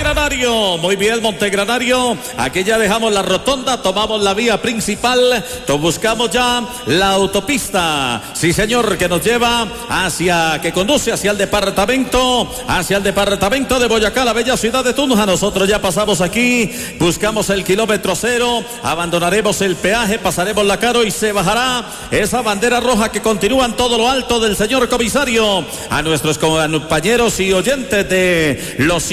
Montegranario. Muy bien, Montegranario. Aquí ya dejamos la rotonda, tomamos la vía principal, buscamos ya la autopista. Sí, señor, que nos lleva que conduce hacia el departamento de Boyacá, la bella ciudad de Tunja. Nosotros ya pasamos aquí, buscamos el kilómetro 0, abandonaremos el peaje, pasaremos la Caro y se bajará esa bandera roja que continúa en todo lo alto del señor comisario. A nuestros compañeros y oyentes de los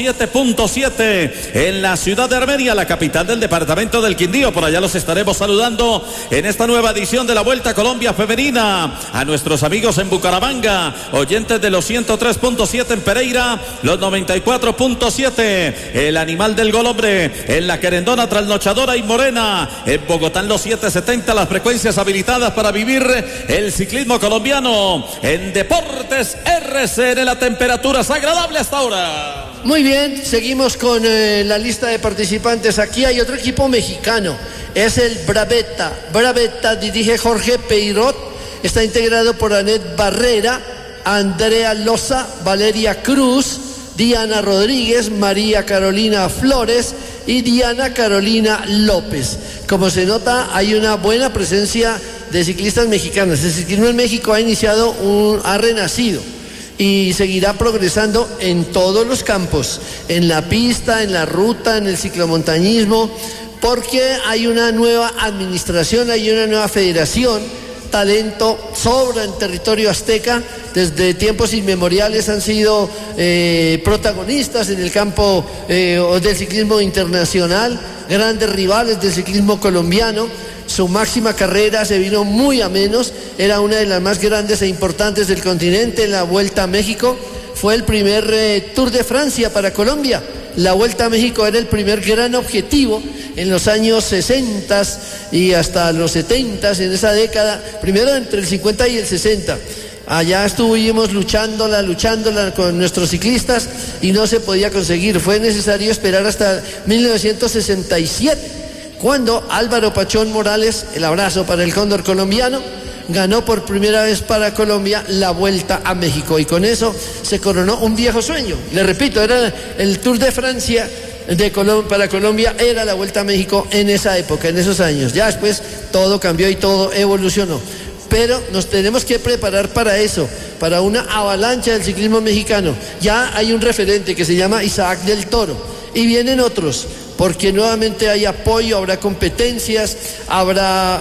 107.7 en la ciudad de Armenia, la capital del departamento del Quindío. Por allá los estaremos saludando en esta nueva edición de la Vuelta a Colombia Femenina. A nuestros amigos en Bucaramanga, oyentes de los 103.7 en Pereira, los 94.7, el animal del gol hombre, en la Querendona, Trasnochadora y Morena, en Bogotá en los 770, las frecuencias habilitadas para vivir el ciclismo colombiano. En Deportes RCN, la temperatura es agradable hasta ahora. Muy bien, seguimos con la lista de participantes. Aquí hay otro equipo mexicano, es el Bravetta, dirige Jorge Peirot, está integrado por Anet Barrera, Andrea Loza, Valeria Cruz, Diana Rodríguez, María Carolina Flores y Diana Carolina López. Como se nota, hay una buena presencia de ciclistas mexicanas. El ciclismo en México ha renacido y seguirá progresando en todos los campos, en la pista, en la ruta, en el ciclomontañismo, porque hay una nueva administración, hay una nueva federación. Talento sobra en territorio azteca, desde tiempos inmemoriales han sido protagonistas en el campo del ciclismo internacional, grandes rivales del ciclismo colombiano. Su máxima carrera se vino muy a menos, era una de las más grandes e importantes del continente, la Vuelta a México. Fue el primer Tour de Francia para Colombia. La Vuelta a México era el primer gran objetivo en los años 60 y hasta los 70, en esa década, primero entre el 50 y el 60. Allá estuvimos luchándola con nuestros ciclistas y no se podía conseguir. Fue necesario esperar hasta 1967, cuando Álvaro Pachón Morales, el abrazo para el cóndor colombiano, ganó por primera vez para Colombia la Vuelta a México, y con eso se coronó un viejo sueño. Le repito, era el Tour de Francia para Colombia, era la Vuelta a México en esa época, en esos años. Ya después todo cambió y todo evolucionó, pero nos tenemos que preparar para eso, para una avalancha del ciclismo mexicano. Ya hay un referente que se llama Isaac del Toro, y vienen otros, porque nuevamente hay apoyo, habrá competencias, habrá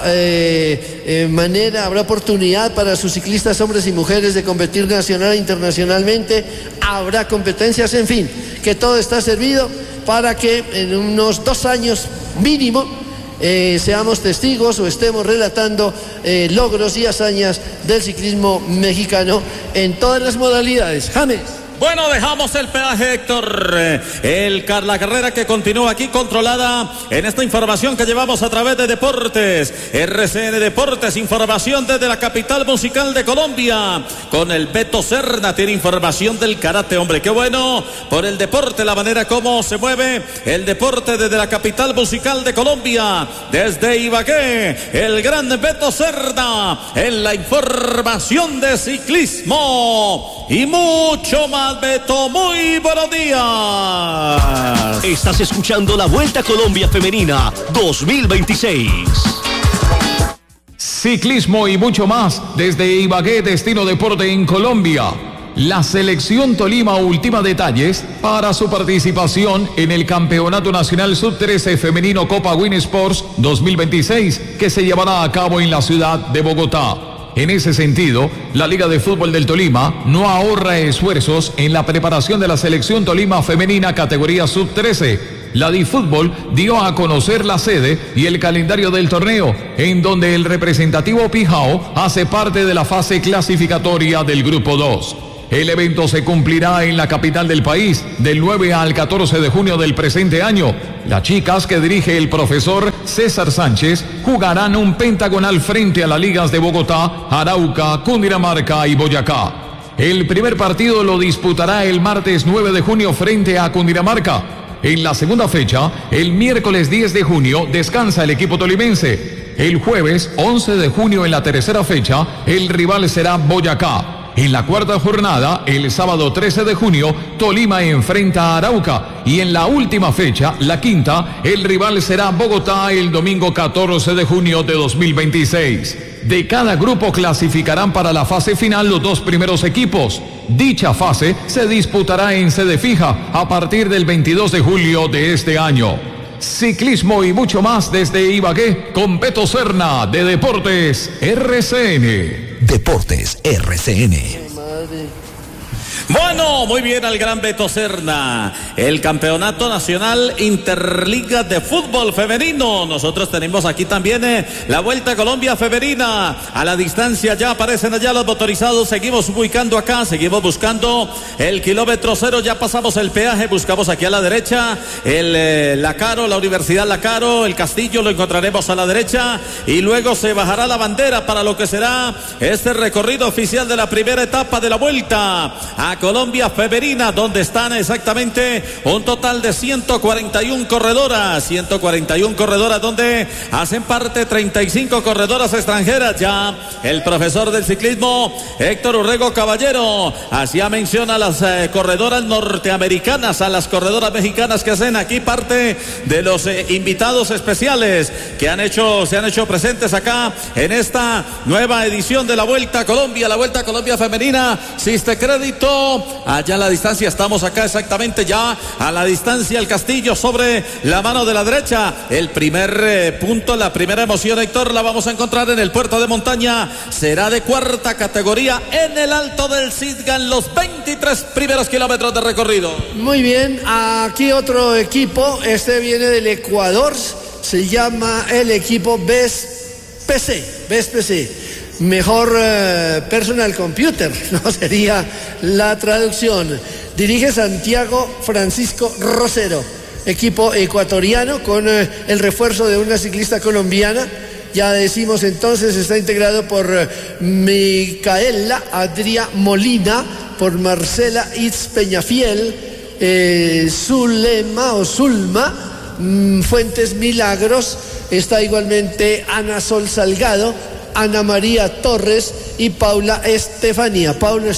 habrá oportunidad para sus ciclistas hombres y mujeres de competir nacional e internacionalmente, habrá competencias, en fin, que todo está servido para que en unos 2 años mínimo seamos testigos o estemos relatando logros y hazañas del ciclismo mexicano en todas las modalidades. James. Bueno, dejamos el peaje, Héctor. La carrera que continúa aquí controlada en esta información que llevamos a través de Deportes RCN Deportes, información desde la capital musical de Colombia, con el Beto Serna. Tiene información del karate, hombre, qué bueno por el deporte, la manera como se mueve el deporte desde la capital musical de Colombia, desde Ibagué, el gran Beto Serna en la información de ciclismo y mucho más. Beto, muy buenos días. Estás escuchando la Vuelta a Colombia Femenina 2026. Ciclismo y mucho más desde Ibagué, destino deporte en Colombia. La selección Tolima ultima detalles para su participación en el Campeonato Nacional Sub-13 Femenino Copa Win Sports 2026, que se llevará a cabo en la ciudad de Bogotá. En ese sentido, la Liga de Fútbol del Tolima no ahorra esfuerzos en la preparación de la selección Tolima femenina categoría sub-13. La DiFútbol dio a conocer la sede y el calendario del torneo, en donde el representativo Pijao hace parte de la fase clasificatoria del Grupo 2. El evento se cumplirá en la capital del país del 9 al 14 de junio del presente año. Las chicas que dirige el profesor César Sánchez jugarán un pentagonal frente a las ligas de Bogotá, Arauca, Cundinamarca y Boyacá. El primer partido lo disputará el martes 9 de junio frente a Cundinamarca. En la segunda fecha, el miércoles 10 de junio, descansa el equipo tolimense. El jueves 11 de junio, en la tercera fecha, el rival será Boyacá. En la cuarta jornada, el sábado 13 de junio, Tolima enfrenta a Arauca. Y en la última fecha, la quinta, el rival será Bogotá el domingo 14 de junio de 2026. De cada grupo clasificarán para la fase final los 2 primeros equipos. Dicha fase se disputará en sede fija a partir del 22 de julio de este año. Ciclismo y mucho más desde Ibagué con Beto Serna de Deportes RCN. Deportes RCN. Bueno, muy bien al gran Beto Serna. El Campeonato Nacional Interliga de Fútbol Femenino. Nosotros tenemos aquí también la Vuelta a Colombia Femenina. A la distancia ya aparecen allá los motorizados. Seguimos ubicando acá, seguimos buscando el kilómetro 0. Ya pasamos el peaje, buscamos aquí a la derecha La Caro, la Universidad La Caro, el Castillo, lo encontraremos a la derecha. Y luego se bajará la bandera para lo que será este recorrido oficial de la primera etapa de la Vuelta a Colombia Femenina, donde están exactamente un total de 141 corredoras. 141 corredoras donde hacen parte 35 corredoras extranjeras. Ya el profesor del ciclismo, Héctor Urrego Caballero, hacía mención a las corredoras norteamericanas, a las corredoras mexicanas que hacen aquí parte de los invitados especiales que se han hecho presentes acá en esta nueva edición de la Vuelta a Colombia, la Vuelta a Colombia Femenina. Siste Crédito. Allá a la distancia, estamos acá exactamente ya a la distancia, el Castillo sobre la mano de la derecha. El primer punto, la primera emoción, Héctor, la vamos a encontrar en el Puerto de Montaña. Será de cuarta categoría en el Alto del Cisga en los 23 primeros kilómetros de recorrido. Muy bien, aquí otro equipo, este viene del Ecuador, se llama el equipo BESPC. Mejor personal computer, no sería la traducción. Dirige Santiago Francisco Rosero, equipo ecuatoriano con el refuerzo de una ciclista colombiana. Ya decimos entonces, está integrado por Micaela Adria Molina, por Marcela Itz Peñafiel, Zulma Fuentes Milagros, está igualmente Ana Sol Salgado, Ana María Torres y Paula Estefanía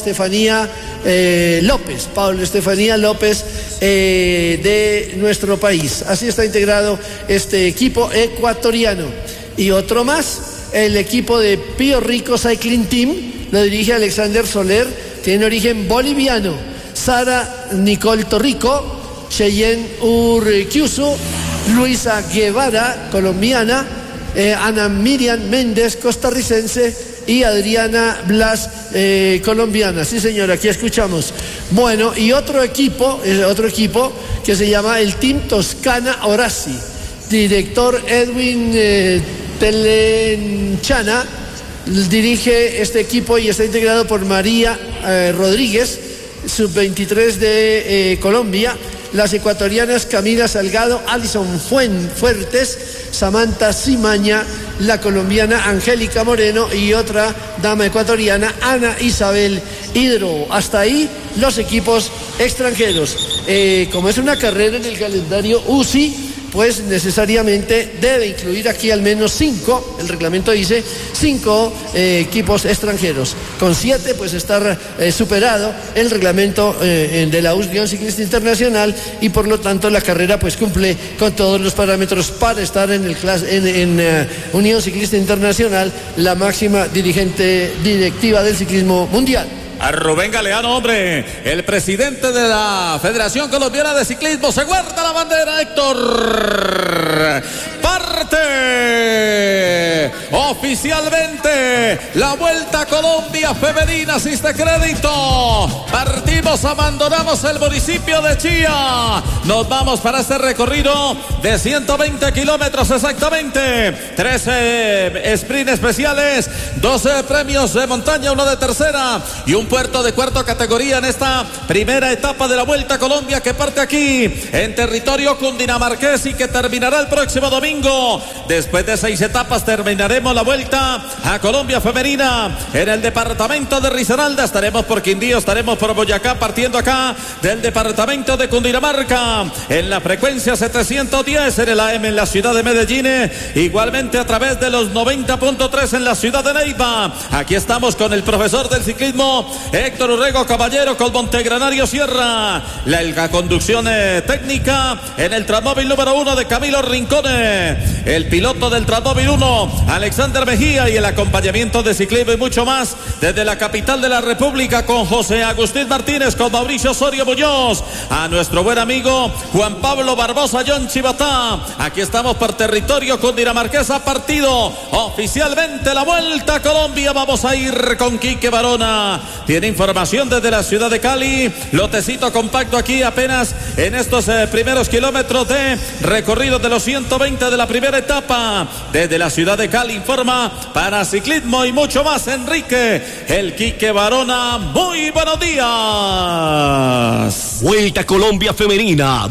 López de nuestro país. Así está integrado este equipo ecuatoriano. Y otro más, el equipo de Pío Rico Cycling Team, lo dirige Alexander Soler, tiene origen boliviano. Sara Nicole Torrico, Cheyenne Urquiuso, Luisa Guevara, colombiana, Ana Miriam Méndez, costarricense, y Adriana Blas, colombiana. Sí, señora, aquí escuchamos. Bueno, y otro equipo que se llama el Team Toscana Orasi. Director Edwin Telenchana dirige este equipo y está integrado por María Rodríguez, sub-23 de Colombia. Las ecuatorianas Camila Salgado, Alison Fuertes, Samantha Simaña, la colombiana Angélica Moreno y otra dama ecuatoriana, Ana Isabel Hidro. Hasta ahí los equipos extranjeros. Como es una carrera en el calendario UCI, pues necesariamente debe incluir aquí al menos 5, el reglamento dice 5 equipos extranjeros. Con 7 pues estar superado el reglamento de la Unión Ciclista Internacional, y por lo tanto la carrera pues cumple con todos los parámetros para estar en Unión Ciclista Internacional, la máxima directiva del ciclismo mundial. A Rubén Galeano, hombre, el presidente de la Federación Colombiana de Ciclismo. Se guarda la bandera, Héctor. Parte oficialmente la Vuelta a Colombia Femenina. Siste Crédito. Partimos, abandonamos el municipio de Chía. Nos vamos para este recorrido de 120 kilómetros exactamente. 13 sprint especiales, 12 premios de montaña, 1 de tercera y un puerto de cuarta categoría en esta primera etapa de la Vuelta a Colombia, que parte aquí en territorio cundinamarqués y que terminará el próximo domingo. Después de 6 etapas terminaremos la Vuelta a Colombia Femenina en el departamento de Risaralda. Estaremos por Quindío, estaremos por Boyacá, partiendo acá del departamento de Cundinamarca en la frecuencia 710 en el AM en la ciudad de Medellín, igualmente a través de los 90.3 en la ciudad de Neiva. Aquí estamos con el profesor del ciclismo Héctor Urrego Caballero, con Montegranario Sierra, la conducción técnica en el Transmóvil número 1 de Camilo Rincone, el piloto del Transmóvil 1 Alexander Mejía, y el acompañamiento de ciclismo y mucho más desde la capital de la República con José Agustín Martínez, con Mauricio Osorio Muñoz, a nuestro buen amigo Juan Pablo Barbosa John Chivatá. Aquí estamos por territorio cundinamarquesa, partido oficialmente la Vuelta a Colombia. Vamos a ir con Quique Barona, tiene información desde la ciudad de Cali, lotecito compacto aquí apenas en estos primeros kilómetros de recorrido de los 120 de la primera etapa. Desde la ciudad de Cali informa para ciclismo y mucho más Enrique el Quique Barona. Muy buenos días. Vuelta a Colombia Femenina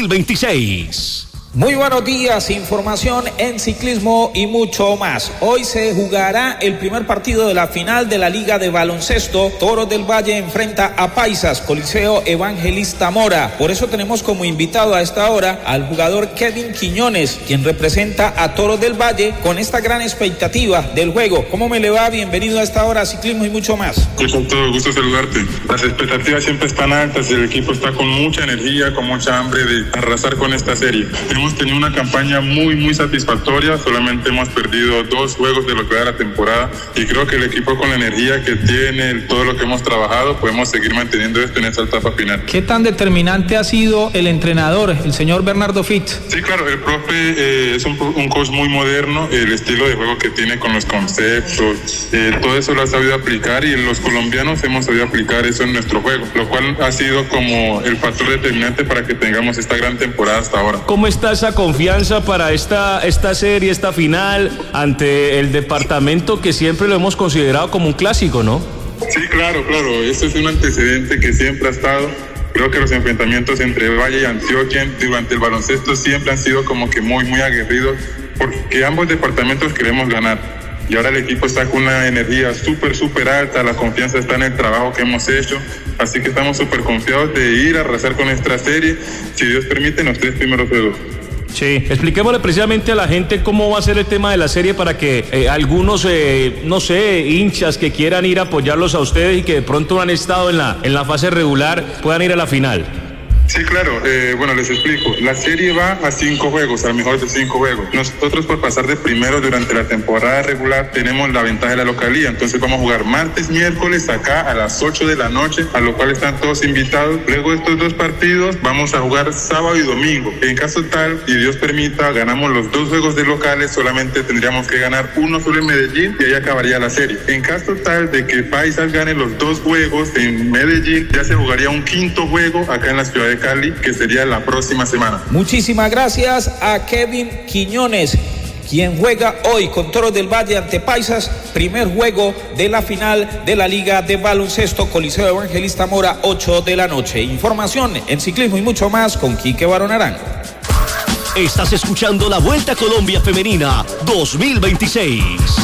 2026. Muy buenos días, información en ciclismo y mucho más. Hoy se jugará el primer partido de la final de la Liga de Baloncesto. Toros del Valle enfrenta a Paisas, Coliseo Evangelista Mora. Por eso tenemos como invitado a esta hora al jugador Kevin Quiñones, quien representa a Toros del Valle con esta gran expectativa del juego. ¿Cómo me le va? Bienvenido a esta hora a ciclismo y mucho más. Con todo gusto saludarte. Las expectativas siempre están altas, el equipo está con mucha energía, con mucha hambre de arrasar con esta serie. Hemos tenido una campaña muy satisfactoria, solamente hemos perdido 2 juegos de lo que da la temporada y creo que el equipo con la energía que tiene, todo lo que hemos trabajado, podemos seguir manteniendo esto en esta etapa final. ¿Qué tan determinante ha sido el entrenador, el señor Bernardo Fitz? Sí, claro, el profe es un coach muy moderno, el estilo de juego que tiene con los conceptos, todo eso lo ha sabido aplicar y los colombianos hemos sabido aplicar eso en nuestro juego, lo cual ha sido como el factor determinante para que tengamos esta gran temporada hasta ahora. ¿Cómo está esa confianza para esta serie, esta final, ante el departamento que siempre lo hemos considerado como un clásico, ¿no? Sí, claro, esto es un antecedente que siempre ha estado. Creo que los enfrentamientos entre Valle y Antioquia durante el baloncesto siempre han sido como que muy aguerridos, porque ambos departamentos queremos ganar. Y ahora el equipo está con una energía súper alta, la confianza está en el trabajo que hemos hecho, así que estamos súper confiados de ir a arrasar con esta serie, si Dios permite, en los 3 primeros juegos. Sí, expliquémosle precisamente a la gente cómo va a ser el tema de la serie para que algunos, no sé, hinchas que quieran ir a apoyarlos a ustedes y que de pronto no han estado en la fase regular puedan ir a la final. Sí, claro. Bueno, les explico. La serie va a 5 juegos, al mejor de 5 juegos. Nosotros, por pasar de primero durante la temporada regular, tenemos la ventaja de la localía. Entonces vamos a jugar martes, miércoles acá a las 8 de la noche, a lo cual están todos invitados. Luego de estos 2 partidos vamos a jugar sábado y domingo. En caso tal, y Dios permita, ganamos los 2 juegos de locales, solamente tendríamos que ganar uno solo en Medellín y ahí acabaría la serie. En caso tal de que Paisas gane los 2 juegos en Medellín, ya se jugaría un 5º juego acá en la ciudad de Cali, que sería la próxima semana. Muchísimas gracias a Kevin Quiñones, quien juega hoy con Toros del Valle ante Paisas, primer juego de la final de la Liga de Baloncesto, Coliseo Evangelista Mora, 8 de la noche. Información en ciclismo y mucho más con Quique Barón Arango. Estás escuchando la Vuelta a Colombia Femenina 2026.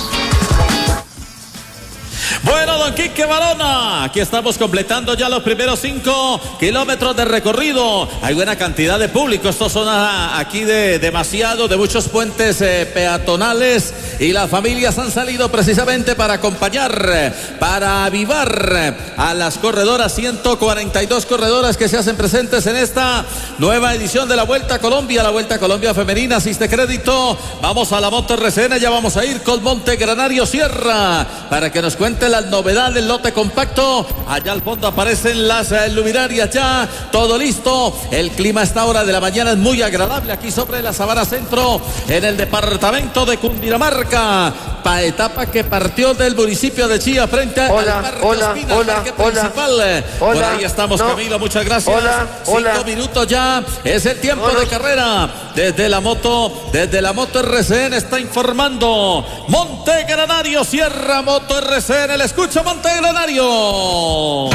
Bueno, don Quique Barona, aquí estamos completando ya los primeros 5 kilómetros de recorrido. Hay buena cantidad de público. Estos son aquí de muchos puentes peatonales, y las familias han salido precisamente para acompañar, para avivar a las corredoras, 142 corredoras que se hacen presentes en esta nueva edición de la Vuelta a Colombia, la Vuelta a Colombia Femenina. Asiste crédito. Vamos a la Moto RCN, ya vamos a ir con Montegranario Sierra para que nos cuente las novedades del lote compacto. Allá al fondo aparecen las luminarias, ya todo listo. El clima a esta hora de la mañana es muy agradable aquí sobre la Sabana Centro, en el departamento de Cundinamarca. Etapa que partió del municipio de Chía frente al Parque Ospina, el parque principal. Por ahí estamos, Camilo, muchas gracias. 5 minutos ya, es el tiempo de carrera. Desde la moto RCN está informando Montegranario Sierra, Moto RCN. Le escucha Montegranario.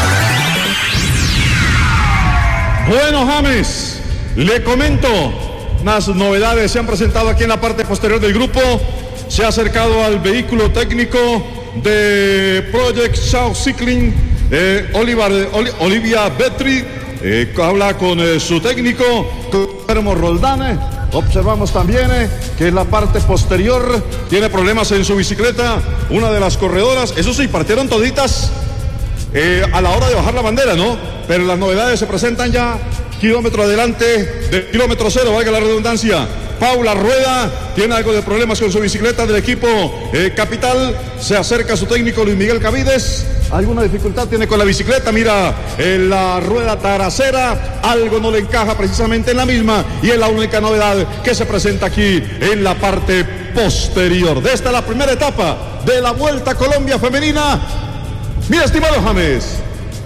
Bueno, James, le comento, unas novedades se han presentado aquí en la parte posterior del grupo. Se ha acercado al vehículo técnico de Project South Cycling, Olivia Betri, habla con su técnico, Guillermo Roldán. Observamos también que en la parte posterior tiene problemas en su bicicleta una de las corredoras. Eso sí, partieron toditas a la hora de bajar la bandera, ¿no? Pero las novedades se presentan ya kilómetro adelante del kilómetro cero, valga la redundancia. Paula Rueda tiene algo de problemas con su bicicleta del equipo Capital. Se acerca a su técnico Luis Miguel Cavides. Alguna dificultad tiene con la bicicleta. Mira, en la rueda trasera algo no le encaja precisamente en la misma. Y es la única novedad que se presenta aquí en la parte posterior. De esta la primera etapa de la Vuelta a Colombia Femenina. Mira, estimado James.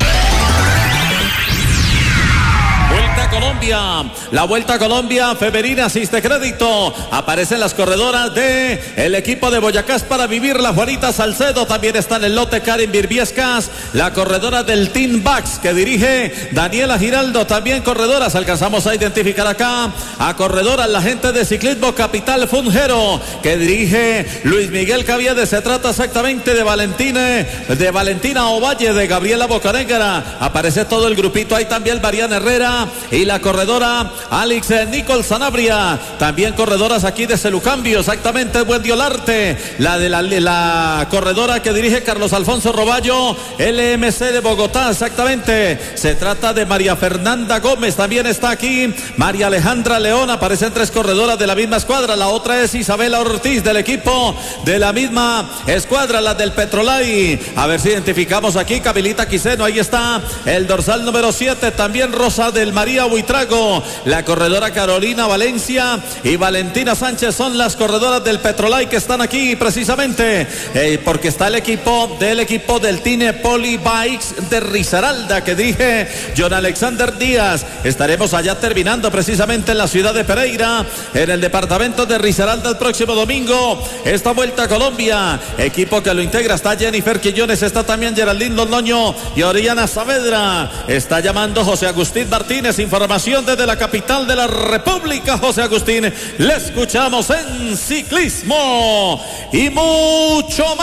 Colombia, la Vuelta a Colombia femenina asiste crédito. Aparecen las corredoras de el equipo de Boyacá para vivirla. Juanita Salcedo también está en el lote. Karen Birbiescas, la corredora del Team Bax que dirige Daniela Giraldo, también corredoras. Alcanzamos a identificar acá a corredoras, la gente de Ciclismo Capital Funjero que dirige Luis Miguel Caviedes. Se trata exactamente de Valentina Ovalle, de Gabriela Bocanegra. Aparece todo el grupito. Hay también Mariana Herrera y la corredora Alex Nicole Sanabria, también corredoras aquí de Celucambio, exactamente, Buen Diolarte, la de la corredora que dirige Carlos Alfonso Roballo, LMC de Bogotá, exactamente, se trata de María Fernanda Gómez, también está aquí María Alejandra León. Aparecen tres corredoras de la misma escuadra, la otra es Isabela Ortiz del equipo de la misma escuadra, la del Petrolay. A ver si identificamos aquí Camilita Quiseno, ahí está el dorsal número 7, también Rosa del María Buitrago, la corredora Carolina Valencia y Valentina Sánchez son las corredoras del Petrolay que están aquí precisamente porque está el equipo del Tine Poli Bikes de Risaralda que dirige John Alexander Díaz. Estaremos allá terminando precisamente en la ciudad de Pereira, en el departamento de Risaralda el próximo domingo. Esta Vuelta a Colombia, equipo que lo integra, está Jennifer Quillones, está también Geraldine Londoño y Oriana Saavedra. Está llamando José Agustín Martínez. Información desde la capital de la República, José Agustín. Le escuchamos en ciclismo y mucho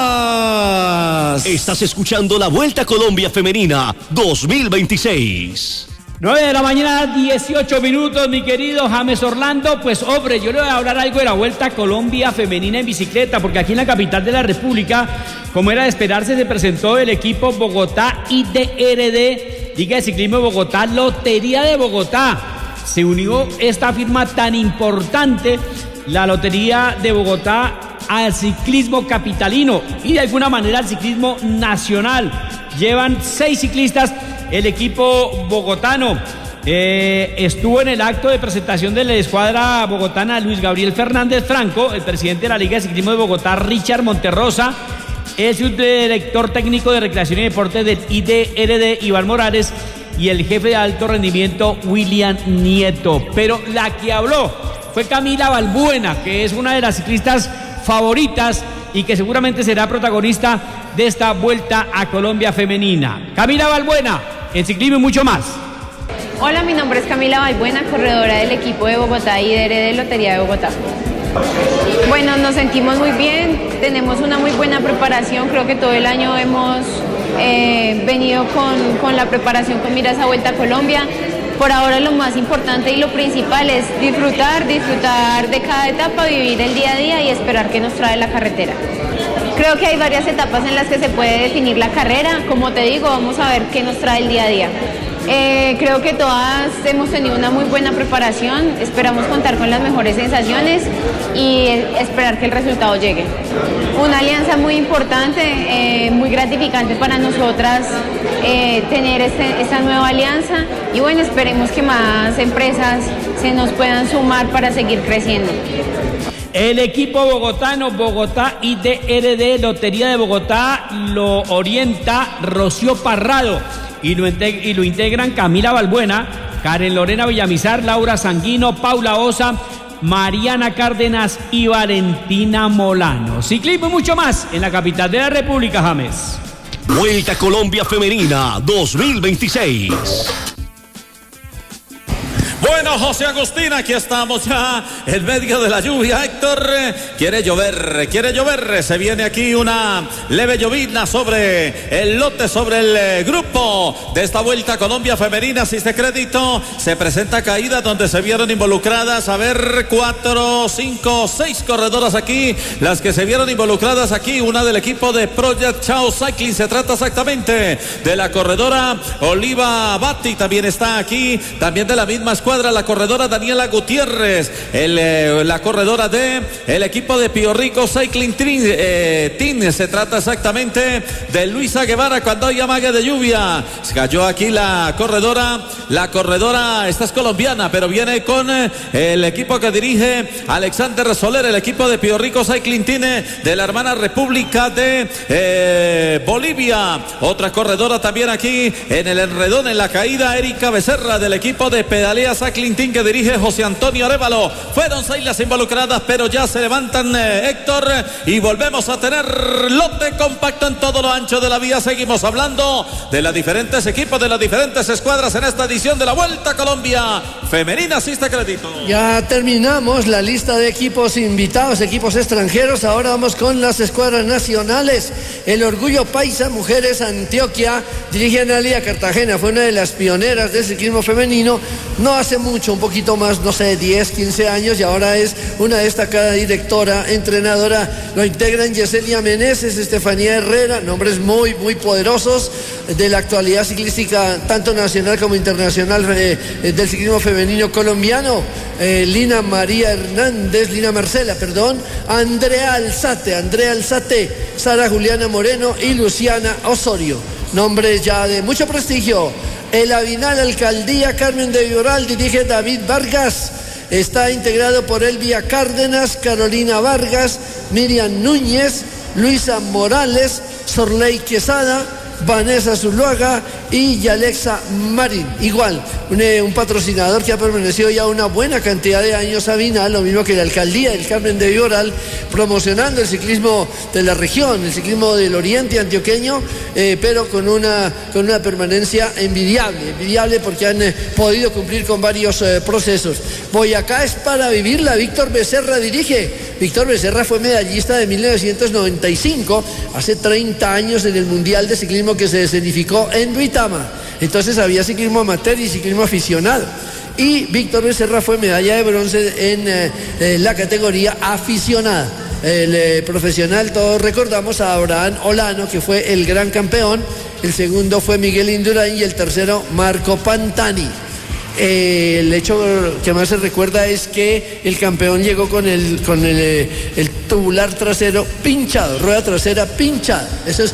más. Estás escuchando la Vuelta a Colombia Femenina 2026. 9 de la mañana, 18 minutos, mi querido James Orlando. Pues hombre, yo le voy a hablar algo de la Vuelta a Colombia Femenina en bicicleta, porque aquí en la capital de la República, como era de esperarse, se presentó el equipo Bogotá IDRD, Liga de Ciclismo de Bogotá, Lotería de Bogotá. Se unió esta firma tan importante, la Lotería de Bogotá, al ciclismo capitalino y de alguna manera al ciclismo nacional. Llevan 6 ciclistas el equipo bogotano. Estuvo en el acto de presentación de la escuadra bogotana Luis Gabriel Fernández Franco, el presidente de la Liga de Ciclismo de Bogotá, Richard Monterrosa, el subdirector técnico de Recreación y Deportes del IDRD, Iván Morales, y el jefe de alto rendimiento, William Nieto. Pero la que habló fue Camila Balbuena, que es una de las ciclistas favoritas y que seguramente será protagonista de esta Vuelta a Colombia Femenina. Camila Balbuena, en ciclismo y mucho más. Hola, mi nombre es Camila Balbuena, corredora del equipo de Bogotá IDRD Lotería de Bogotá. Bueno, nos sentimos muy bien, tenemos una muy buena preparación, creo que todo el año hemos venido con la preparación con miras a Vuelta a Colombia. Por ahora lo más importante y lo principal es disfrutar de cada etapa, vivir el día a día y esperar qué nos trae la carretera. Creo que hay varias etapas en las que se puede definir la carrera, como te digo, vamos a ver qué nos trae el día a día. Creo que todas hemos tenido una muy buena preparación, esperamos contar con las mejores sensaciones y esperar que el resultado llegue. Una alianza muy importante, muy gratificante para nosotras tener esta nueva alianza y bueno, esperemos que más empresas se nos puedan sumar para seguir creciendo. El equipo bogotano, Bogotá IDRD, Lotería de Bogotá, lo orienta Rocío Parrado y lo integran Camila Balbuena, Karen Lorena Villamizar, Laura Sanguino, Paula Osa, Mariana Cárdenas y Valentina Molano. Ciclismo y mucho más en la capital de la República, James. Vuelta a Colombia Femenina 2026. Bueno, José Agustín, aquí estamos ya en medio de la lluvia. Héctor, quiere llover. Se viene aquí una leve llovizna sobre el lote, sobre el grupo de esta Vuelta a Colombia Femenina. Asiste crédito, se presenta caída donde se vieron involucradas, 4, 5, 6 corredoras aquí, las que se vieron involucradas aquí. Una del equipo de Project Chao Cycling, se trata exactamente de la corredora Oliva Batti, también está aquí, también de la misma escuadra, la corredora Daniela Gutiérrez, la corredora de el equipo de Pío Rico Cycling Team, se trata exactamente de Luisa Guevara. Cuando hay amague de lluvia, se cayó aquí la corredora, esta es colombiana, pero viene con el equipo que dirige Alexander Soler, el equipo de Pío Rico Cycling Team de la hermana República de Bolivia. Otra corredora también aquí en el enredón, en la caída, Erika Becerra, del equipo de Pedalea Cycling Team que dirige José Antonio Arévalo. Fueron 6 las involucradas, pero ya se levantan, Héctor, y volvemos a tener lote compacto en todo lo ancho de la vía. Seguimos hablando de los diferentes equipos, de las diferentes escuadras en esta edición de la Vuelta a Colombia Femenina. Asiste crédito. Ya terminamos la lista de equipos invitados, equipos extranjeros. Ahora vamos con las escuadras nacionales. El Orgullo Paisa Mujeres Antioquia dirige a Analia Cartagena, fue una de las pioneras del ciclismo femenino, no hace mucho, un poquito más, no sé, 10, 15 años, y ahora es una destacada directora, entrenadora. Lo integran Yesenia Meneses, Estefanía Herrera, nombres muy poderosos de la actualidad ciclística, tanto nacional como internacional, del ciclismo femenino colombiano. Lina Marcela, Andrea Alzate, Sara Juliana Moreno y Luciana Osorio. Nombres ya de mucho prestigio. El Avinal Alcaldía Carmen de Viboral dirige David Vargas. Está integrado por Elvia Cárdenas, Carolina Vargas, Miriam Núñez, Luisa Morales, Sorley Quesada, Vanessa Zuluaga y Yalexa Marín. Igual, un patrocinador que ha permanecido ya una buena cantidad de años, Avinal, lo mismo que la Alcaldía del Carmen de Viboral, promocionando el ciclismo de la región, el ciclismo del oriente antioqueño, pero con una permanencia envidiable porque han podido cumplir con varios procesos. Boyacá es para vivirla, Víctor Becerra dirige. Víctor Becerra fue medallista de 1995, hace 30 años, en el Mundial de Ciclismo que se escenificó en Duitama. Entonces había ciclismo amateur y ciclismo aficionado. Y Víctor Becerra fue medalla de bronce en la categoría aficionada. El profesional, todos recordamos a Abraham Olano, que fue el gran campeón. El segundo fue Miguel Indurain y el tercero Marco Pantani. El hecho que más se recuerda es que el campeón llegó con el tubular trasero pinchado, rueda trasera pinchada. Eso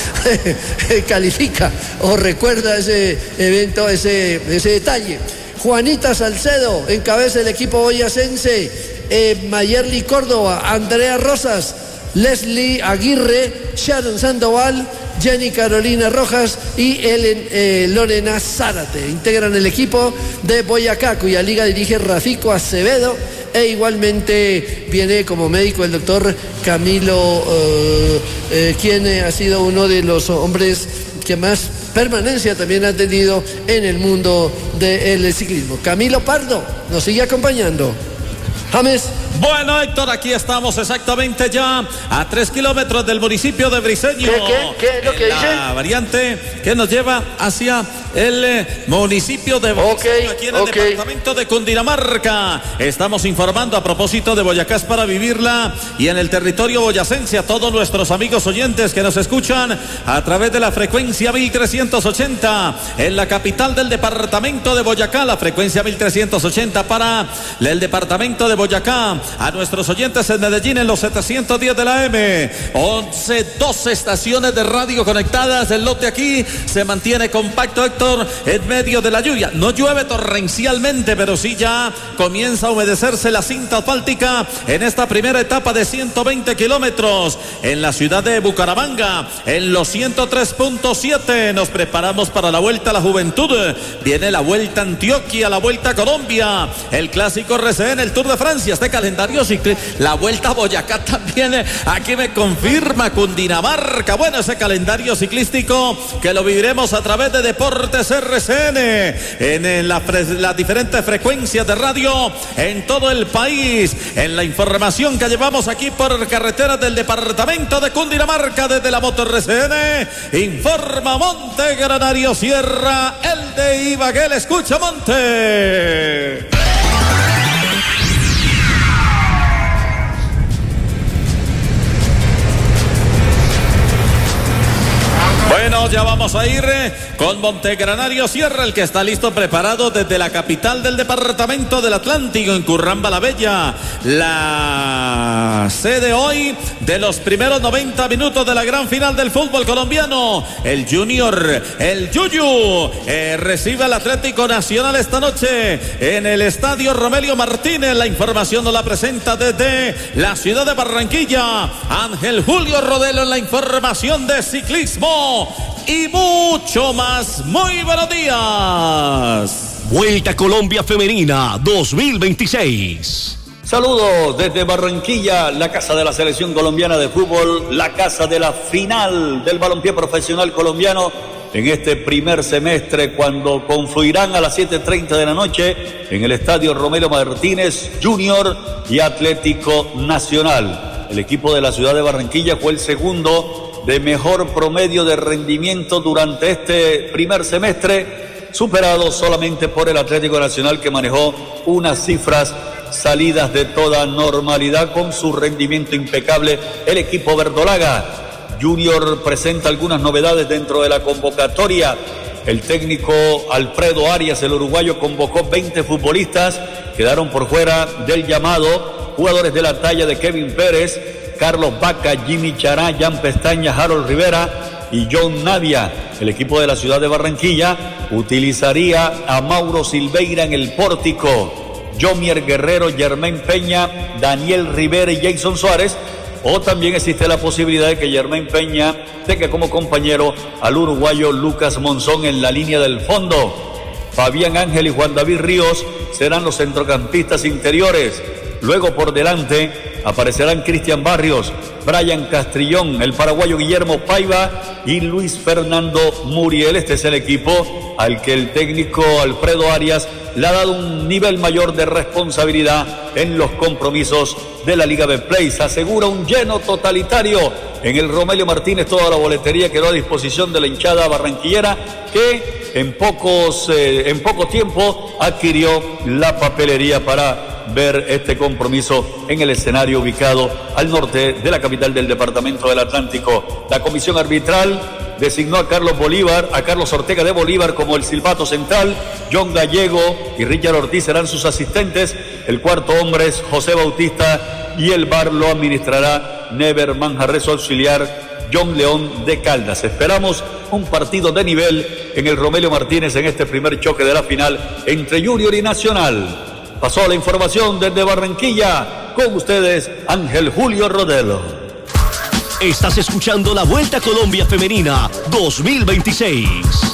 califica o recuerda ese evento, ese detalle. Juanita Salcedo encabeza el equipo boyacense. Mayerly Córdoba, Andrea Rosas, Leslie Aguirre, Sharon Sandoval, Jenny Carolina Rojas y Lorena Zárate integran el equipo de Boyacá, cuya liga dirige Rafico Acevedo, e igualmente viene como médico el doctor Camilo, quien ha sido uno de los hombres que más permanencia también ha tenido en el mundo del ciclismo. Camilo Pardo nos sigue acompañando. James. Bueno, Héctor, aquí estamos exactamente ya a 3 kilómetros del municipio de Briceño. ¿Qué es lo que dice? La variante que nos lleva hacia el municipio de Briceño, aquí en el departamento de Cundinamarca. Estamos informando a propósito de Boyacá para vivirla, y en el territorio boyacense a todos nuestros amigos oyentes que nos escuchan a través de la frecuencia 1380 en la capital del departamento de Boyacá, la frecuencia 1380 para el departamento de Boyacá. A nuestros oyentes en Medellín en los 710 de la M, 12 estaciones de radio conectadas. El lote aquí se mantiene compacto, Héctor, en medio de la lluvia. No llueve torrencialmente, pero sí ya comienza a humedecerse la cinta asfáltica en esta primera etapa de 120 kilómetros en la ciudad de Bucaramanga, en los 103.7. Nos preparamos para la Vuelta a la Juventud. Viene la Vuelta a Antioquia, la Vuelta a Colombia, el Clásico RCN, el Tour de Francia. Este calendario, la Vuelta a Boyacá también, aquí me confirma Cundinamarca. Bueno, ese calendario ciclístico que lo viviremos a través de Deportes Deportes RCN en las diferentes frecuencias de radio en todo el país. En la información que llevamos aquí por carreteras del departamento de Cundinamarca desde la Moto RCN, informa Montegranario Sierra, el de Ibagué. Escucha, Monte. Bueno, ya vamos a ir con Montegranario Sierra, el que está listo, preparado desde la capital del departamento del Atlántico, en Curramba la Bella. La sede hoy de los primeros 90 minutos de la gran final del fútbol colombiano. El Junior, el Yuyu, recibe al Atlético Nacional esta noche en el estadio Romelio Martínez. La información nos la presenta desde la ciudad de Barranquilla Ángel Julio Rodelo en la información de ciclismo y mucho más. Muy buenos días. Vuelta Colombia Femenina 2026. Saludos desde Barranquilla, la casa de la selección colombiana de fútbol, la casa de la final del balompié profesional colombiano en este primer semestre, cuando confluirán a las 7:30 de la noche en el estadio Romelio Martínez Junior y Atlético Nacional. El equipo de la ciudad de Barranquilla fue el segundo de mejor promedio de rendimiento durante este primer semestre, superado solamente por el Atlético Nacional, que manejó unas cifras salidas de toda normalidad con su rendimiento impecable. El equipo verdolaga Junior presenta algunas novedades dentro de la convocatoria. El técnico Alfredo Arias, el uruguayo, convocó 20 futbolistas, quedaron por fuera del llamado jugadores de la talla de Kevin Pérez, Carlos Vaca, Jimmy Chará, Jan Pestaña, Harold Rivera y John Navia. El equipo de la ciudad de Barranquilla utilizaría a Mauro Silveira en el pórtico, Jomier Guerrero, Germain Peña, Daniel Rivera y Jason Suárez. O también existe la posibilidad de que Germain Peña tenga como compañero al uruguayo Lucas Monzón en la línea del fondo. Fabián Ángel y Juan David Ríos serán los centrocampistas interiores. Luego por delante aparecerán Cristian Barrios, Brian Castrillón, el paraguayo Guillermo Paiva y Luis Fernando Muriel. Este es el equipo al que el técnico Alfredo Arias le ha dado un nivel mayor de responsabilidad en los compromisos de la Liga Betplay. Se asegura un lleno totalitario en el Romelio Martínez. Toda la boletería quedó a disposición de la hinchada barranquillera, que en poco tiempo adquirió la papelería para ver este compromiso en el escenario ubicado al norte de la capital del departamento del Atlántico. La comisión arbitral designó a Carlos Ortega de Bolívar como el silbato central. John Gallego y Richard Ortiz serán sus asistentes. El cuarto hombre es José Bautista y el VAR lo administrará Never Manjarres, auxiliar John León de Caldas. Esperamos un partido de nivel en el Romelio Martínez en este primer choque de la final entre Junior y Nacional. Pasó la información desde Barranquilla. Con ustedes, Ángel Julio Rodelo. Estás escuchando la Vuelta Colombia Femenina 2026.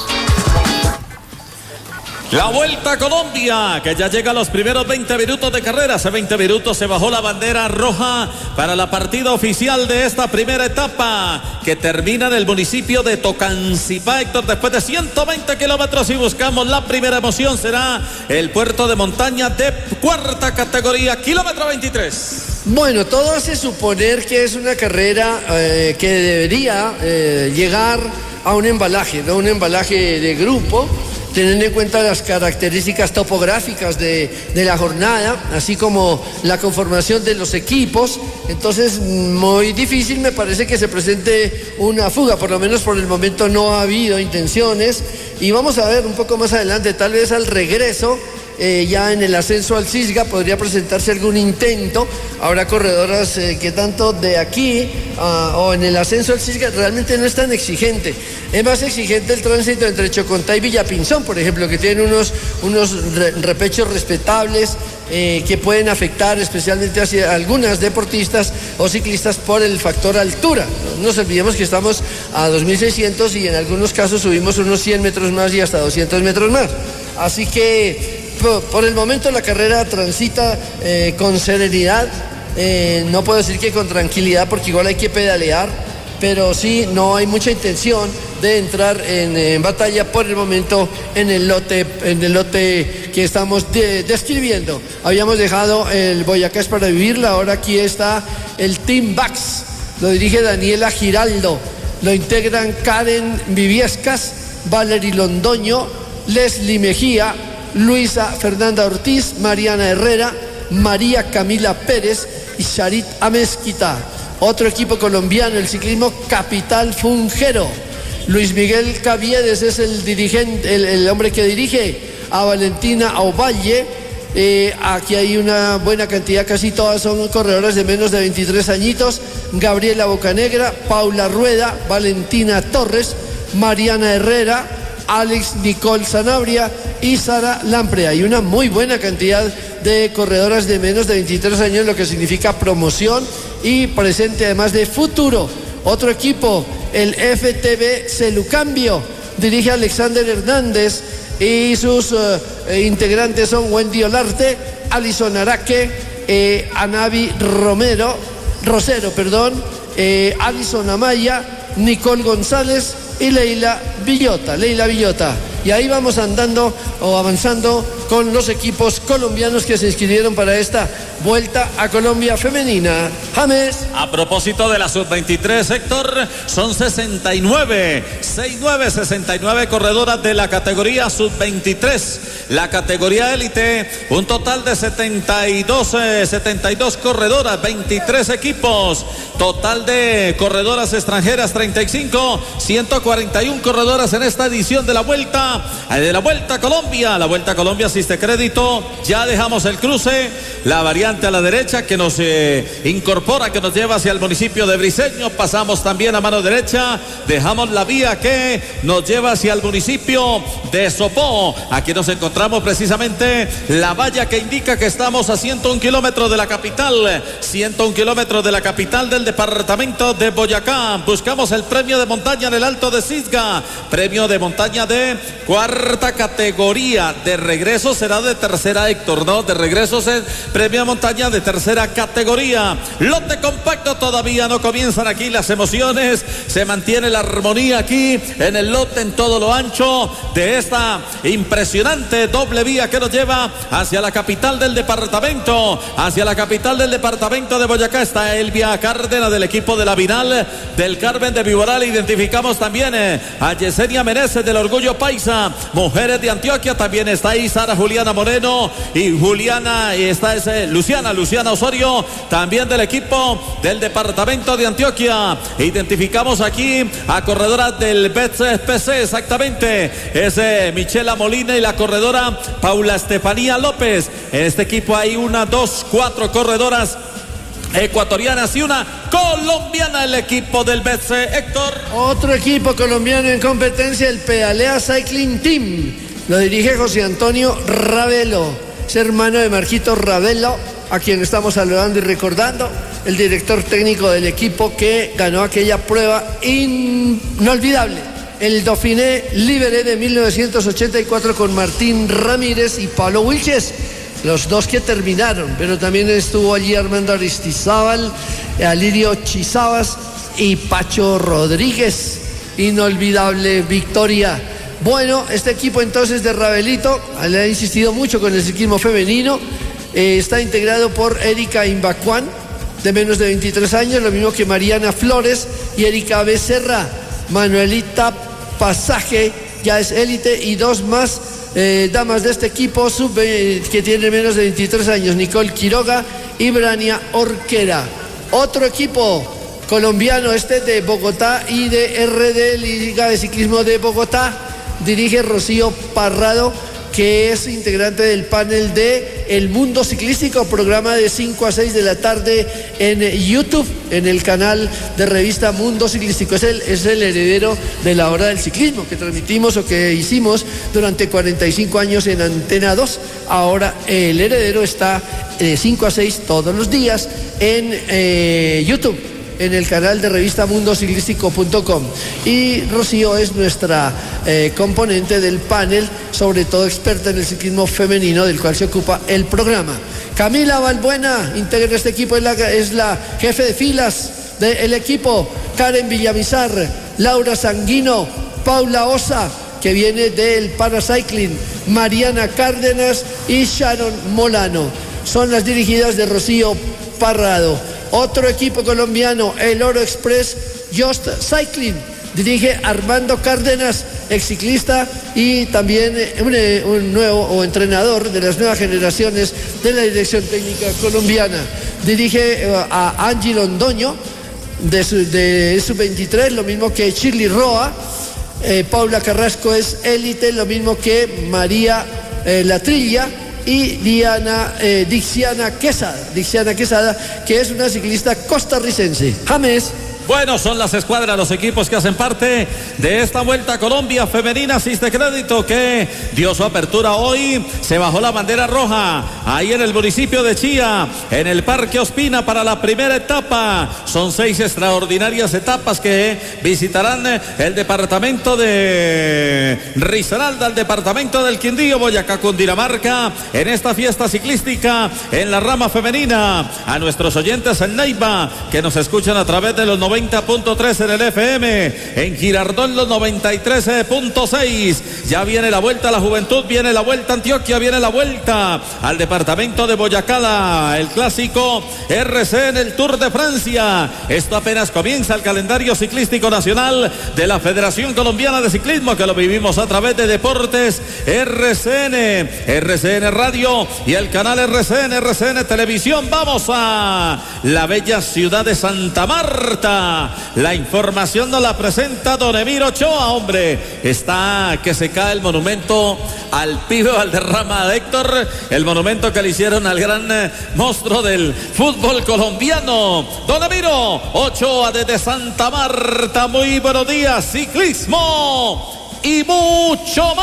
La Vuelta a Colombia, que ya llega a los primeros 20 minutos de carrera. Hace 20 minutos se bajó la bandera roja para la partida oficial de esta primera etapa, que termina en el municipio de Tocancipá, Héctor, después de 120 kilómetros. Y buscamos la primera emoción, será el puerto de montaña de cuarta categoría, kilómetro 23. Bueno, todo hace suponer que es una carrera que debería llegar a un embalaje, ¿no? Un embalaje de grupo, teniendo en cuenta las características topográficas de la jornada, así como la conformación de los equipos. Entonces, muy difícil me parece que se presente una fuga, por lo menos por el momento no ha habido intenciones, y vamos a ver un poco más adelante, tal vez al regreso, ya en el ascenso al Cisga podría presentarse algún intento. Habrá corredoras que tanto de aquí o en el ascenso al Cisga realmente no es tan exigente. Es más exigente el tránsito entre Chocontá y Villapinzón, por ejemplo, que tienen unos repechos respetables que pueden afectar especialmente hacia algunas deportistas o ciclistas por el factor altura. No nos olvidemos que estamos a 2.600 y en algunos casos subimos unos 100 metros más y hasta 200 metros más. Así que por el momento la carrera transita con serenidad, no puedo decir que con tranquilidad, porque igual hay que pedalear, pero sí no hay mucha intención de entrar en batalla por el momento en el lote que estamos describiendo. Habíamos dejado el Boyacá es para vivirla, ahora aquí está el Team Bax, lo dirige Daniela Giraldo, lo integran Karen Viviescas, Valery Londoño, Leslie Mejía, Luisa Fernanda Ortiz, Mariana Herrera, María Camila Pérez y Sharit Amezquita. Otro equipo colombiano, el ciclismo Capital Fungero. Luis Miguel Caviedes es el dirigente, el hombre que dirige a Valentina Ovalle. Aquí hay una buena cantidad, casi todas son corredoras de menos de 23 añitos. Gabriela Bocanegra, Paula Rueda, Valentina Torres, Mariana Herrera, Alex Nicole Sanabria y Sara Lamprea. Hay una muy buena cantidad de corredoras de menos de 23 años, lo que significa promoción y presente además de futuro. Otro equipo, el FTB Celucambio, dirige a Alexander Hernández y sus integrantes son Wendy Olarte, Alison Araque, Anavi Rosero, Alison Amaya, Nicole González y Leila Villota. Y ahí vamos andando o avanzando con los equipos colombianos que se inscribieron para esta Vuelta a Colombia femenina. James. A propósito de la sub-23, Héctor, son 69 corredoras de la categoría sub-23. La categoría élite, un total de 72 corredoras, 23 equipos. Total de corredoras extranjeras, 35, 141 corredoras en esta edición de la Vuelta a Colombia. La Vuelta a Colombia asiste crédito. Ya dejamos el cruce, la variante a la derecha que nos incorpora, que nos lleva hacia el municipio de Briceño. Pasamos también a mano derecha, dejamos la vía que nos lleva hacia el municipio de Sopó. Aquí nos encontramos precisamente la valla que indica que estamos a 101 kilómetros de la capital, 101 kilómetros de la capital del departamento de Boyacá. Buscamos el premio de montaña en el Alto de Cisga, premio de montaña de cuarta categoría. De regreso será de tercera, Héctor, ¿no? De regreso es premio de montaña de tercera categoría. Lote compacto, todavía no comienzan aquí las emociones, se mantiene la armonía aquí en el lote en todo lo ancho de esta impresionante doble vía que nos lleva hacia la capital del departamento, de Boyacá. Está Elvia Cárdenas del equipo de la Vinal del Carmen de Viboral. Identificamos también a Yesenia Meneses del Orgullo Paisa, Mujeres de Antioquia. También está ahí Sara Juliana Moreno y Juliana, y esta es Luciana Osorio, también del equipo del departamento de Antioquia. Identificamos aquí a corredoras del BCPC, exactamente, es Michela Molina y la corredora Paula Estefanía López. En este equipo hay 1, 2, 4 corredoras ecuatorianas y una colombiana, el equipo del BC, Héctor. Otro equipo colombiano en competencia, el Pedalea Cycling Team, lo dirige José Antonio Ravelo, es hermano de Marquito Ravelo, a quien estamos saludando y recordando, el director técnico del equipo que ganó aquella prueba inolvidable, el Dauphiné Libéré de 1984 con Martín Ramírez y Pablo Wilches, los dos que terminaron, pero también estuvo allí Armando Aristizábal, Alirio Chizabas y Pacho Rodríguez. Inolvidable victoria. Bueno, este equipo entonces de Ravelito le ha insistido mucho con el ciclismo femenino. Está integrado por Erika Imbacuán, de menos de 23 años, lo mismo que Mariana Flores y Erika Becerra. Manuelita Pasaje ya es élite y dos más damas de este equipo que tiene menos de 23 años, Nicole Quiroga y Brania Orquera. Otro equipo colombiano, este de Bogotá y de RD, Liga de Ciclismo de Bogotá, dirige Rocío Parrado, que es integrante del panel de El Mundo Ciclístico, programa de 5 a 6 de la tarde en YouTube, en el canal de revista Mundo Ciclístico. Es el heredero de La Hora del Ciclismo, que transmitimos o que hicimos durante 45 años en Antena 2. Ahora el heredero está de 5 a 6 todos los días en YouTube, en el canal de revista mundociclístico.com. Y Rocío es nuestra componente del panel, sobre todo experta en el ciclismo femenino, del cual se ocupa el programa. Camila Balbuena integra este equipo, es la jefe de filas del equipo Karen Villamizar, Laura Sanguino, Paula Osa, que viene del Paracycling, Mariana Cárdenas y Sharon Molano. Son las dirigidas de Rocío Parrado. Otro equipo colombiano, el Oro Express Just Cycling, dirige Armando Cárdenas, exciclista y también un nuevo entrenador de las nuevas generaciones de la dirección técnica colombiana. Dirige a Angie Londoño de sub-23, lo mismo que Shirley Roa. Paula Carrasco es élite, lo mismo que María Latrilla y Dixiana Quesada, que es una ciclista costarricense. James. Bueno, son las escuadras, los equipos que hacen parte de esta Vuelta a Colombia Femenina Asiste Crédito, que dio su apertura hoy. Se bajó la bandera roja ahí en el municipio de Chía, en el Parque Ospina, para la primera etapa. Son 6 extraordinarias etapas que visitarán el departamento de Risaralda, el departamento del Quindío, Boyacá, Cundinamarca, en esta fiesta ciclística en la rama femenina. A nuestros oyentes en Neiva, que nos escuchan a través de los 90.3 en el FM, en Girardón los 93.6. Ya viene la Vuelta a la Juventud, viene la Vuelta a Antioquia, viene la Vuelta al departamento de Boyacá, el clásico RCN, el Tour de Francia. Esto apenas comienza el calendario ciclístico nacional de la Federación Colombiana de Ciclismo, que lo vivimos a través de Deportes RCN Radio y el canal RCN Televisión. Vamos a la bella ciudad de Santa Marta. La información nos la presenta don Emiro Ochoa. Hombre, está que se cae el monumento al pibe Valderrama de Héctor, el monumento que le hicieron al gran monstruo del fútbol colombiano. Don Emiro Ochoa desde Santa Marta, muy buenos días. Ciclismo y mucho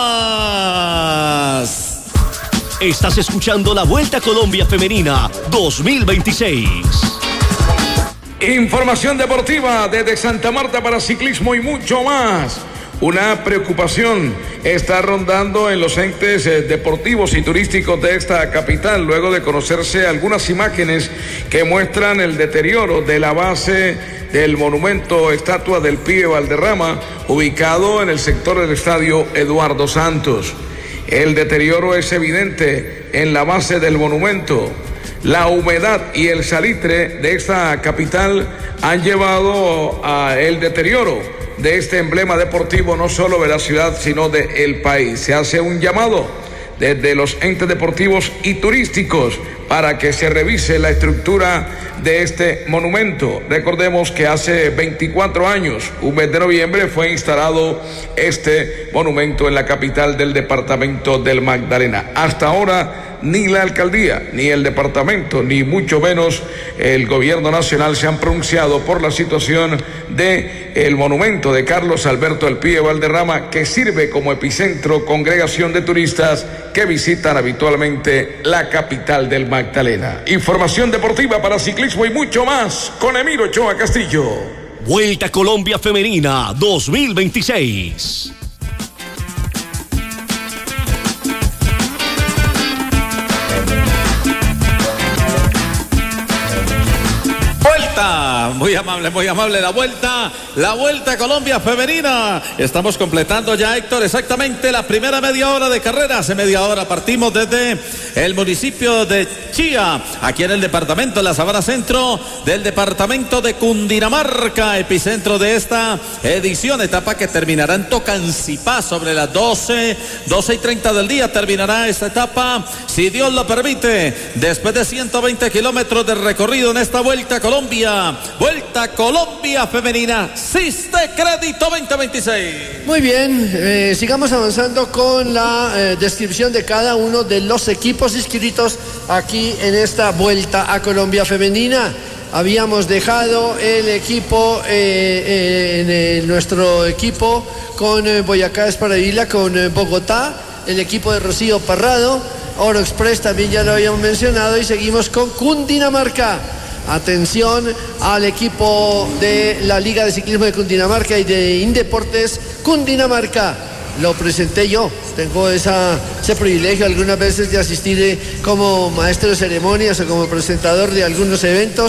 más. Estás escuchando la Vuelta a Colombia Femenina 2026. Información deportiva desde Santa Marta para Ciclismo y mucho más. Una preocupación está rondando en los entes deportivos y turísticos de esta capital, luego de conocerse algunas imágenes que muestran el deterioro de la base del monumento estatua del pibe Valderrama, ubicado en el sector del estadio Eduardo Santos. El deterioro es evidente en la base del monumento. La humedad y el salitre de esta capital han llevado al deterioro de este emblema deportivo, no solo de la ciudad, sino del país. Se hace un llamado desde los entes deportivos y turísticos para que se revise la estructura de este monumento. Recordemos que hace 24 años, un mes de noviembre, fue instalado este monumento en la capital del departamento del Magdalena. Hasta ahora, ni la alcaldía, ni el departamento, ni mucho menos el gobierno nacional se han pronunciado por la situación del monumento de Carlos Alberto El Pibe Valderrama, que sirve como epicentro, congregación de turistas que visitan habitualmente la capital del Magdalena. Información deportiva para Ciclismo y mucho más con Emiro Ochoa Castillo. Vuelta a Colombia Femenina 2026. Muy amable la Vuelta a Colombia Femenina. Estamos completando ya, Héctor, exactamente la primera media hora de carrera. Hace media hora partimos desde el municipio de Chía, aquí en el departamento de la Sabana Centro del departamento de Cundinamarca, epicentro de esta edición, etapa que terminará en Tocancipá sobre las 12:30 del día. Terminará esta etapa, si Dios lo permite, después de 120 kilómetros de recorrido en esta Vuelta a Colombia. Vuelta a Colombia Femenina Asiste Crédito 2026. Muy bien, sigamos avanzando con la descripción de cada uno de los equipos inscritos aquí en esta Vuelta a Colombia Femenina. Habíamos dejado el equipo, nuestro equipo con Boyacá Esparravila, con Bogotá, el equipo de Rocío Parrado, Oro Express también ya lo habíamos mencionado, y seguimos con Cundinamarca. Atención al equipo de la Liga de Ciclismo de Cundinamarca y de Indeportes Cundinamarca. Lo presenté yo, tengo ese privilegio algunas veces de asistir como maestro de ceremonias o como presentador de algunos eventos.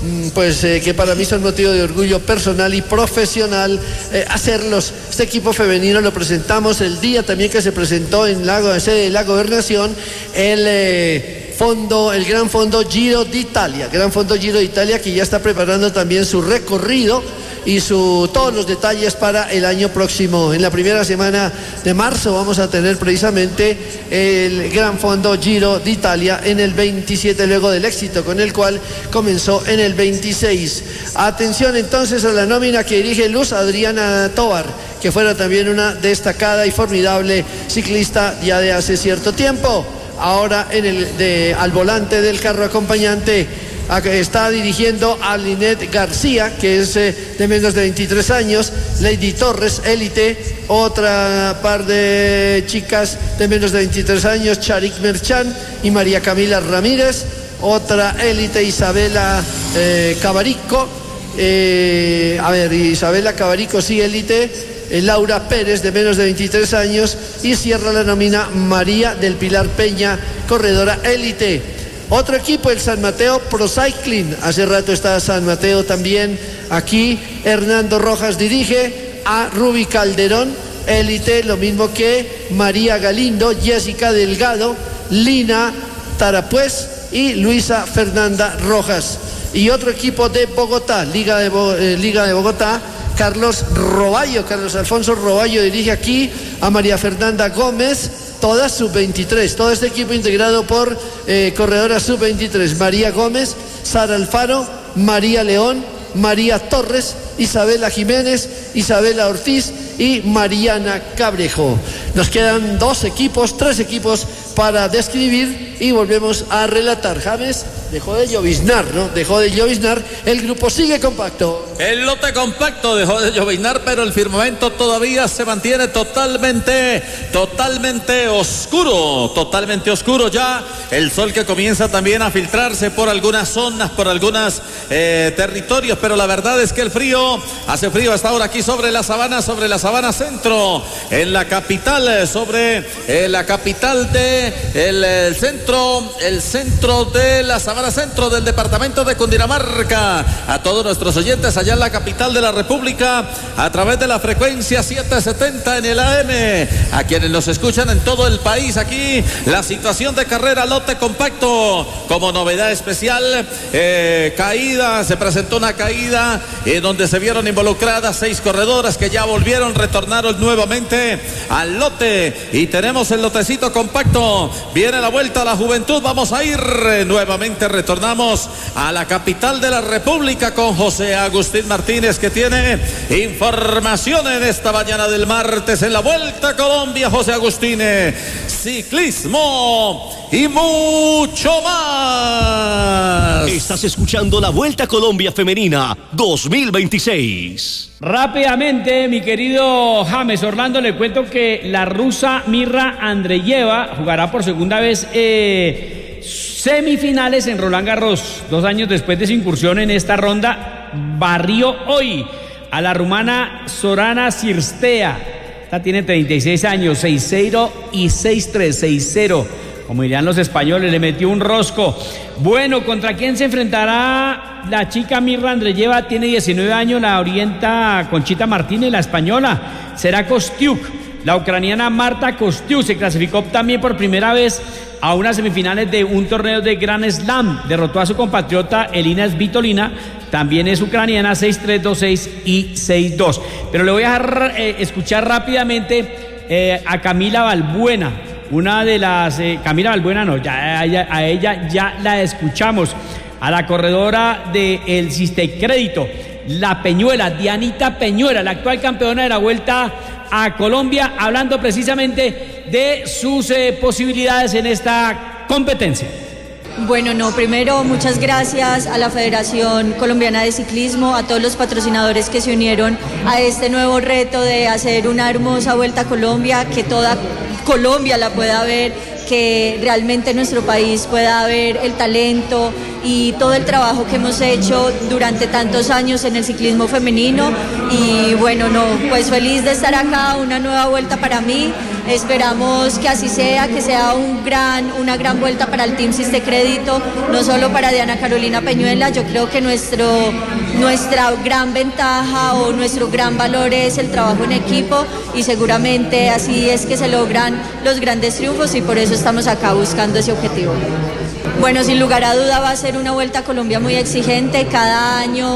que para mí son motivo de orgullo personal y profesional hacerlos. Este equipo femenino lo presentamos el día también que se presentó en sede de la Gobernación el Gran Fondo Giro d'Italia, que ya está preparando también su recorrido y todos los detalles para el año próximo. En la primera semana de marzo vamos a tener precisamente el Gran Fondo Giro d'Italia en el 27, luego del éxito con el cual comenzó en el 26. Atención entonces a la nómina que dirige Luz Adriana Tovar, que fuera también una destacada y formidable ciclista ya de hace cierto tiempo. Ahora al volante del carro acompañante está dirigiendo a Linet García, que es de menos de 23 años, Lady Torres, élite, otra par de chicas de menos de 23 años, Charik Merchan y María Camila Ramírez, otra élite, Isabela Cabarico, Isabela Cabarico, sí, élite, Laura Pérez, de menos de 23 años, y cierra la nómina María del Pilar Peña, corredora élite. Otro equipo, el San Mateo Pro Cycling, hace rato está San Mateo también aquí. Hernando Rojas dirige a Ruby Calderón, élite, lo mismo que María Galindo, Jessica Delgado, Lina Tarapuez y Luisa Fernanda Rojas. Y otro equipo de Bogotá, Liga de Bogotá, Carlos Alfonso Roballo dirige aquí a María Fernanda Gómez, todas sub-23, todo este equipo integrado por corredoras sub-23, María Gómez, Sara Alfaro, María León, María Torres, Isabela Jiménez, Isabela Ortiz y Mariana Cabrejo. Nos quedan 3 equipos para describir y volvemos a relatar. James, dejó de lloviznar, ¿no? Dejó de lloviznar, el grupo sigue compacto. El lote compacto dejó de lloviznar, pero el firmamento todavía se mantiene totalmente oscuro ya. El sol que comienza también a filtrarse por algunas zonas, por algunos territorios, pero la verdad es que hace frío hasta ahora aquí sobre la sabana centro, en la capital, sobre la capital de el centro de la sabana centro del departamento de Cundinamarca. A todos nuestros oyentes allá en la capital de la República a través de la frecuencia 770 en el AM, a quienes nos escuchan en todo el país. Aquí la situación de carrera lote compacto como novedad especial, se presentó una caída donde se vieron involucradas 6 corredoras que ya retornaron nuevamente al lote, y tenemos el lotecito compacto. Viene la vuelta a la juventud, vamos a ir nuevamente, retornamos a la capital de la República con José Agustín Martínez, que tiene información en esta mañana del martes en la Vuelta a Colombia. José Agustín, ciclismo y mucho más. Estás escuchando la Vuelta a Colombia Femenina 2026. Rápidamente, mi querido James Orlando, le cuento que la rusa Mirra Andreyeva jugará por segunda vez semifinales en Roland Garros. 2 años después de su incursión en esta ronda, barrió hoy a la rumana Sorana Cirstea. Esta tiene 36 años, 6-0 y 6-3, 6-0. Como dirían los españoles, le metió un rosco. Bueno, ¿contra quién se enfrentará la chica Mirra Andreyeva? Tiene 19 años, la orienta Conchita Martínez, la española. Será Kostiuk. La ucraniana Marta Kostiuk se clasificó también por primera vez a unas semifinales de un torneo de Grand Slam. Derrotó a su compatriota Elina Svitolina, también es ucraniana, 6-3, 2-6 y 6-2. Pero le voy a dejar escuchar rápidamente a Camila Balbuena. Una de las... Camila Balbuena no, a ella ya la escuchamos. A la corredora del Sistecrédito, la Peñuela, Dianita Peñuela, la actual campeona de la Vuelta a Colombia, hablando precisamente de sus posibilidades en esta competencia. Bueno, primero muchas gracias a la Federación Colombiana de Ciclismo, a todos los patrocinadores que se unieron a este nuevo reto de hacer una hermosa Vuelta a Colombia, que toda Colombia la pueda ver, que realmente nuestro país pueda ver el talento y todo el trabajo que hemos hecho durante tantos años en el ciclismo femenino. Y bueno, pues feliz de estar acá, una nueva vuelta para mí, Esperamos que así sea, que sea una gran vuelta para el Team Siste Crédito, no solo para Diana Carolina Peñuela. Yo creo que nuestra gran ventaja o nuestro gran valor es el trabajo en equipo, y seguramente así es que se logran los grandes triunfos, y por eso estamos acá buscando ese objetivo. Bueno, sin lugar a duda va a ser una Vuelta a Colombia muy exigente. Cada año